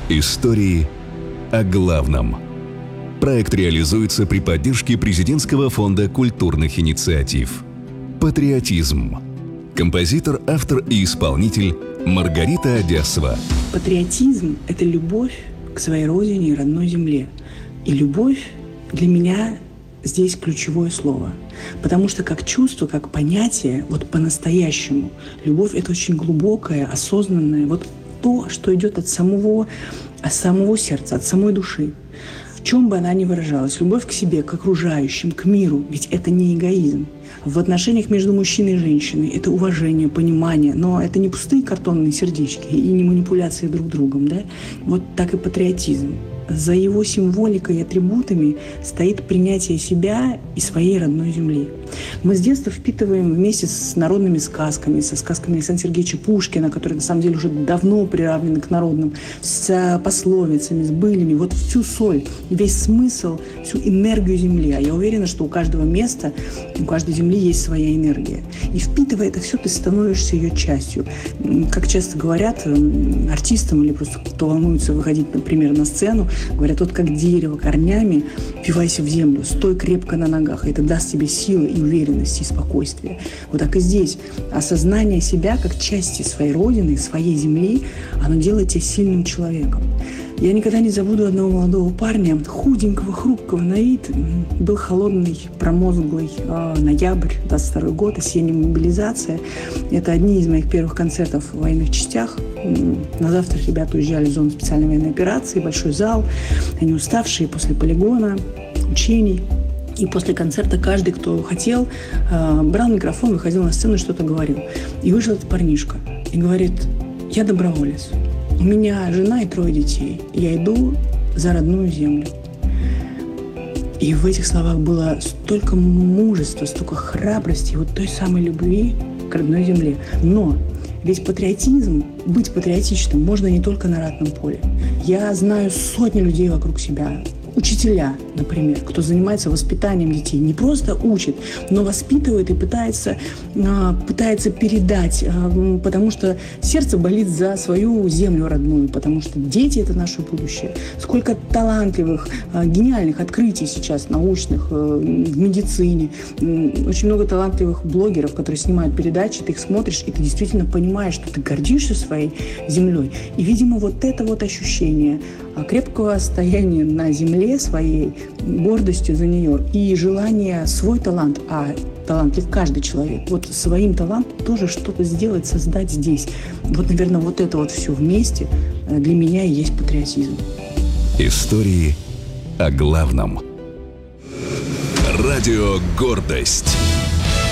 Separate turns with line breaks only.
Истории о главном. Проект реализуется при поддержке Президентского фонда культурных инициатив. Патриотизм. Композитор, автор и исполнитель Маргарита Одесова.
Патриотизм – это любовь к своей родине и родной земле. И любовь для меня здесь ключевое слово. Потому что как чувство, как понятие, вот по-настоящему, любовь – это очень глубокое, осознанное, вот то, что идет от самого сердца, от самой души. В чем бы она ни выражалась, любовь к себе, к окружающим, к миру, ведь это не эгоизм. В отношениях между мужчиной и женщиной это уважение, понимание, но это не пустые картонные сердечки и не манипуляции друг другом, да? Вот так и патриотизм. За его символикой и атрибутами стоит принятие себя и своей родной земли. Мы с детства впитываем вместе с народными сказками, со сказками Александра Сергеевича Пушкина, которые на самом деле уже давно приравнены к народным, с пословицами, с былями, вот всю соль, весь смысл, всю энергию земли. А я уверена, что у каждого места, у каждой земли есть своя энергия. И впитывая это все, ты становишься ее частью. Как часто говорят артистам или просто кто волнуется выходить, например, на сцену, говорят, вот как дерево корнями, впивайся в землю, стой крепко на ногах, и это даст тебе силы и уверенности, и спокойствие. Вот так и здесь. Осознание себя как части своей родины, своей земли, оно делает тебя сильным человеком. Я никогда не забуду одного молодого парня, худенького, хрупкого на вид. Был холодный, промозглый ноябрь, 22 год, осенняя мобилизация. Это одни из моих первых концертов в военных частях. На завтра ребята уезжали в зону специальной военной операции, большой зал. Они уставшие после полигона, учений. И после концерта каждый, кто хотел, брал микрофон, выходил на сцену и что-то говорил. И вышел этот парнишка и говорит: я доброволец. У меня жена и 3 детей. Я иду за родную землю. И в этих словах было столько мужества, столько храбрости, вот той самой любви к родной земле. Но ведь патриотизм, быть патриотичным можно не только на ратном поле. Я знаю сотни людей вокруг себя. Учителя, например, кто занимается воспитанием детей, не просто учит, но воспитывает и пытается передать, потому что сердце болит за свою землю родную, потому что дети – это наше будущее. Сколько талантливых, гениальных открытий сейчас научных, в медицине. Очень много талантливых блогеров, которые снимают передачи, ты их смотришь, и ты действительно понимаешь, что ты гордишься своей землей. И, видимо, вот это вот ощущение крепкого стояния на земле своей, гордостью за нее и желание свой талант, а талантлив каждый человек, вот своим талантом тоже что-то сделать, создать здесь. Вот, наверное, вот это вот все вместе для меня и есть патриотизм.
Истории о главном. Радио «Гордость».